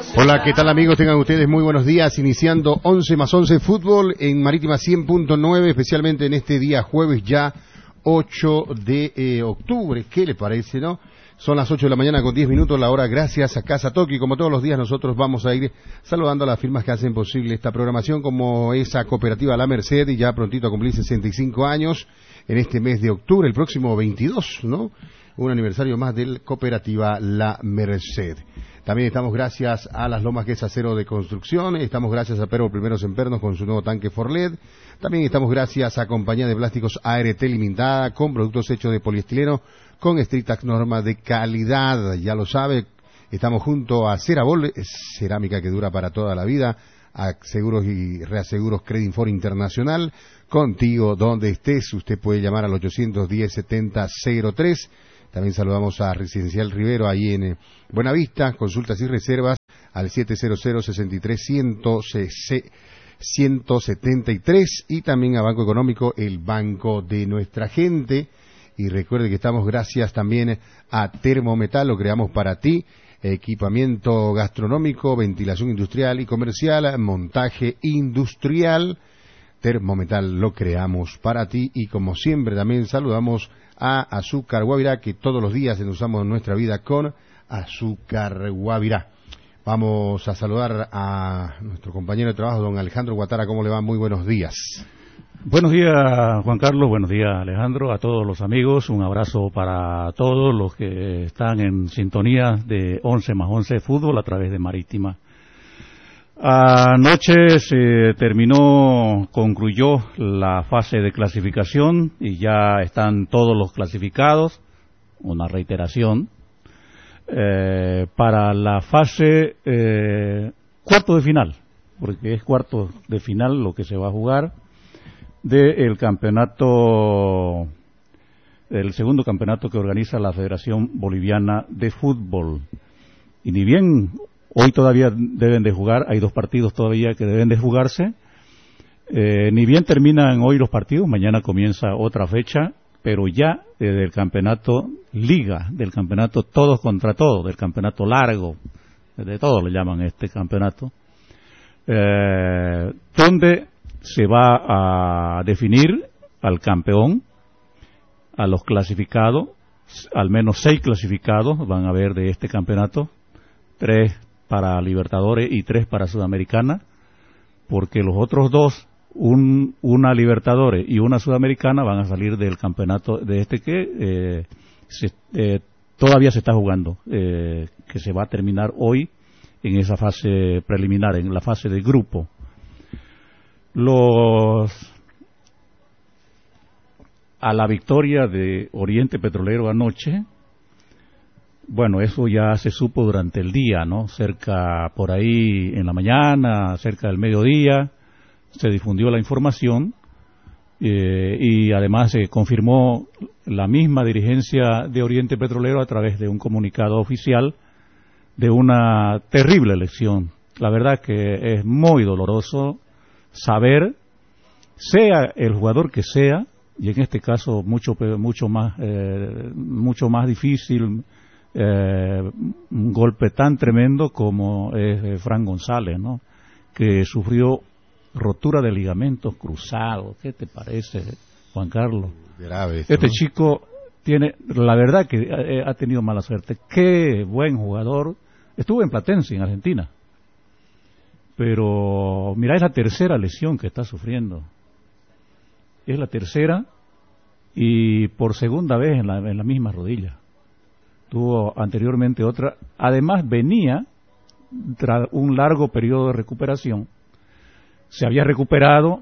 Hola, ¿qué tal amigos? Tengan ustedes muy buenos días, iniciando 11 más 11 fútbol en Marítima 100.9, especialmente en este día jueves ya 8 de octubre. ¿Qué le parece, no? Son las 8 de la mañana con 10 minutos, la hora gracias a Casa Toki. Como todos los días nosotros vamos a ir saludando a las firmas que hacen posible esta programación, como esa cooperativa La Merced, y ya prontito a cumplir 65 años en este mes de octubre, el próximo 22, ¿no? Un aniversario más de cooperativa La Merced. También estamos gracias a Las Lomas, que es acero de construcción. Estamos gracias a Pervo Primeros en Pernos con su nuevo tanque Forled. También estamos gracias a Compañía de Plásticos ART Limitada, con productos hechos de poliestileno con estrictas normas de calidad. Ya lo sabe, estamos junto a Cerabol, cerámica que dura para toda la vida, a Seguros y Reaseguros Credinfor Internacional. Contigo donde estés, usted puede llamar al 810-7003. También saludamos a Residencial Rivero, ahí en Buenavista, consultas y reservas al 700-63-173, y también a Banco Económico, el banco de nuestra gente. Y recuerde que estamos gracias también a Termometal, lo creamos para ti, equipamiento gastronómico, ventilación industrial y comercial, montaje industrial. Termometal lo creamos para ti, y como siempre también saludamos a Azúcar Guavirá, que todos los días endulzamos nuestra vida con Azúcar Guavirá. Vamos a saludar a nuestro compañero de trabajo, don Alejandro Guatara. ¿Cómo le va? Muy buenos días. Buenos días, Juan Carlos. Buenos días, Alejandro. A todos los amigos, un abrazo para todos los que están en sintonía de 11 más 11 fútbol a través de Marítima. Anoche se concluyó la fase de clasificación y ya están todos los clasificados, una reiteración, para la fase cuarto de final, porque es cuarto de final lo que se va a jugar del campeonato, el segundo campeonato que organiza la Federación Boliviana de Fútbol. Y ni bien hoy todavía deben de jugar, hay dos partidos todavía que deben de jugarse, ni bien terminan hoy los partidos, mañana comienza otra fecha, pero ya del campeonato liga, del campeonato todos contra todos, del campeonato largo, de todos le llaman este campeonato, donde se va a definir al campeón, a los clasificados, al menos 6 clasificados van a haber de este campeonato, 3 para Libertadores y 3 para Sudamericana, porque los otros 2, una Libertadores y una Sudamericana, van a salir del campeonato de este que todavía se está jugando, que se va a terminar hoy en esa fase preliminar, en la fase de grupo. A la victoria de Oriente Petrolero anoche, bueno, eso ya se supo durante el día, ¿no? Cerca por ahí en la mañana, cerca del mediodía, se difundió la información y además se confirmó la misma dirigencia de Oriente Petrolero a través de un comunicado oficial de una terrible elección. La verdad que es muy doloroso saber, sea el jugador que sea, y en este caso mucho más difícil, un golpe tan tremendo como es Fran González, ¿no? Que sufrió rotura de ligamentos cruzados. ¿Qué te parece, Juan Carlos? Grave, este chico tiene, la verdad que ha tenido mala suerte. Qué buen jugador. Estuvo en Platense, en Argentina. Pero, mira, es la tercera lesión que está sufriendo. Es la tercera, y por segunda vez en la misma rodilla. Tuvo anteriormente otra. Además, venía tras un largo periodo de recuperación. Se había recuperado,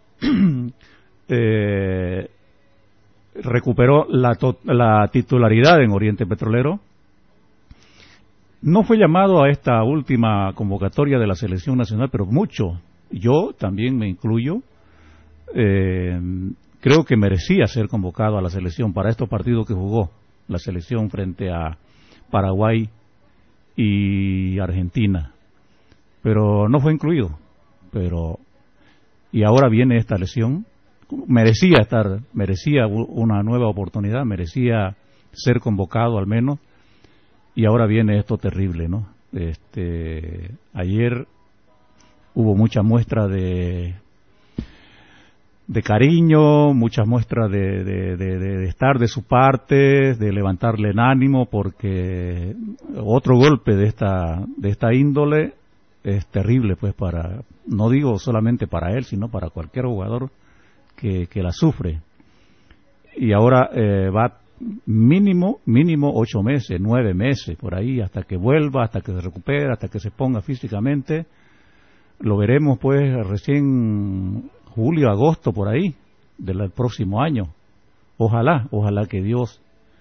recuperó la titularidad en Oriente Petrolero. No fue llamado a esta última convocatoria de la selección nacional, pero mucho, yo también me incluyo, creo que merecía ser convocado a la selección para estos partidos que jugó la selección frente a Paraguay y Argentina, pero no fue incluido. Y ahora viene esta lesión, merecía una nueva oportunidad, merecía ser convocado al menos, y ahora viene esto terrible, ¿no? Ayer hubo mucha muestra de cariño, muchas muestras de estar de su parte, de levantarle el ánimo, porque otro golpe de esta índole es terrible, pues, no digo solamente para él, sino para cualquier jugador que la sufre. Y ahora va mínimo 8 meses, 9 meses, por ahí, hasta que vuelva, hasta que se recupere, hasta que se ponga físicamente. Lo veremos, pues, recién julio, agosto, por ahí, del próximo año. Ojalá que Dios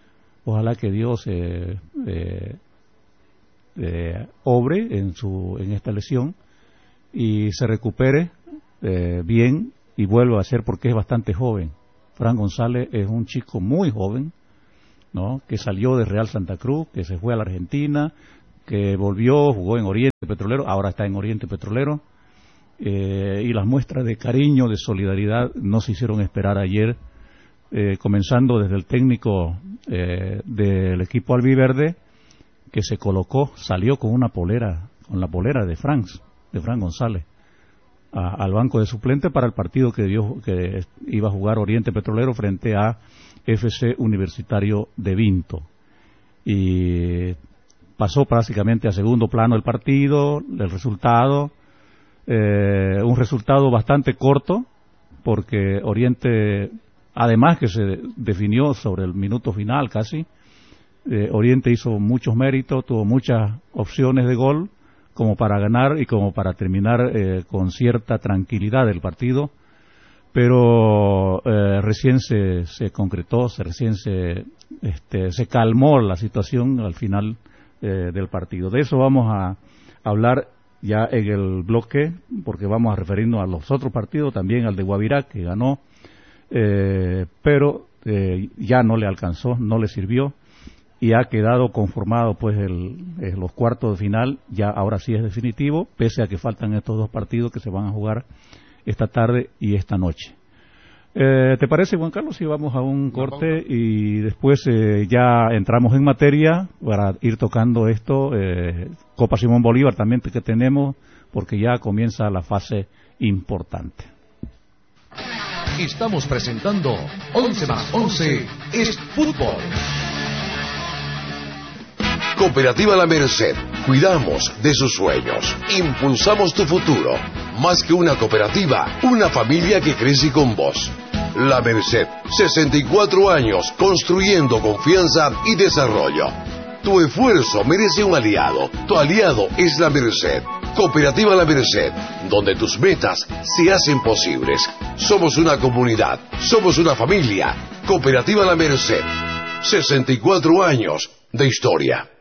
obre en esta lesión y se recupere bien y vuelva a ser, porque es bastante joven. Fran González es un chico muy joven, ¿no? Que salió de Real Santa Cruz, que se fue a la Argentina, que volvió, jugó en Oriente Petrolero, ahora está en Oriente Petrolero. Y las muestras de cariño, de solidaridad, no se hicieron esperar ayer, comenzando desde el técnico del equipo albiverde, que salió con la polera de Fran González, al banco de suplente para el partido que iba a jugar Oriente Petrolero frente a FC Universitario de Vinto. Y pasó prácticamente a segundo plano el partido, el resultado. Un resultado bastante corto, porque Oriente, además que se definió sobre el minuto final casi, Oriente hizo muchos méritos, tuvo muchas opciones de gol como para ganar y como para terminar con cierta tranquilidad el partido, pero recién se concretó, recién se calmó la situación al final del partido. De eso vamos a hablar ya en el bloque, porque vamos a referirnos a los otros partidos, también al de Guavirá, que ganó, pero ya no le alcanzó, no le sirvió, y ha quedado conformado, pues, los cuartos de final. Ya ahora sí es definitivo, pese a que faltan estos 2 partidos que se van a jugar esta tarde y esta noche. ¿Te parece, Juan Carlos, si vamos a un corte y después ya entramos en materia para ir tocando esto, Copa Simón Bolívar también que tenemos, porque ya comienza la fase importante? Estamos presentando 11 más 11 es fútbol. Cooperativa La Merced. Cuidamos de sus sueños. Impulsamos tu futuro. Más que una cooperativa, una familia que crece con vos. La Merced. 64 años construyendo confianza y desarrollo. Tu esfuerzo merece un aliado. Tu aliado es La Merced. Cooperativa La Merced, donde tus metas se hacen posibles. Somos una comunidad. Somos una familia. Cooperativa La Merced. 64 años de historia.